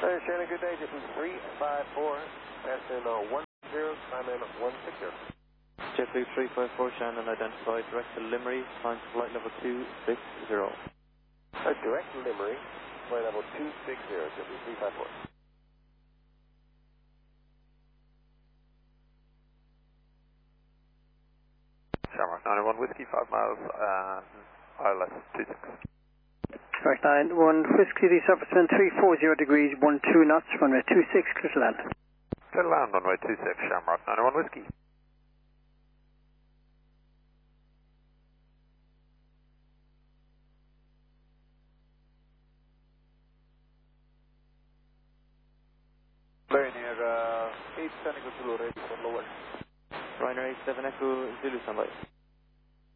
Shannon, good day. This is 354. Pass in 10, climb in 160. JetBlue 354, Shannon identified, direct to Limerick, climb to flight level 260. Direct to Limerick, flight level 260, JetBlue 354. Shamrock 91 Whiskey, 5 miles, ILS 26. Right, 91 Whiskey, the surface wind 340 degrees, 12 knots, runway 26, clear to land. Clear to land, runway 26, Shamrock 91 Whiskey. Very near 8 Echo Zulu, ready for lower. Ryanair 87 Echo Zulu standby.